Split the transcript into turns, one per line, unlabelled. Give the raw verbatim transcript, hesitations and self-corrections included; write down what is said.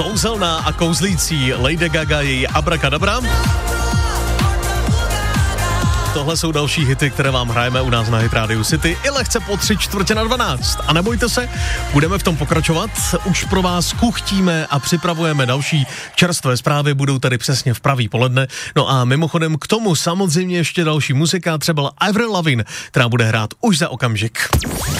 Kouzelná a kouzlící Lady Gaga, její Abracadabra. Tohle jsou další hity, které vám hrajeme u nás na Hit Radio City i lehce po tři čtvrtě na dvanáct. A nebojte se, budeme v tom pokračovat. Už pro vás kuchtíme a připravujeme další čerstvé zprávy, budou tady přesně v pravý poledne. No a mimochodem k tomu samozřejmě ještě další muzika, třeba Avril Lavigne, která bude hrát už za okamžik.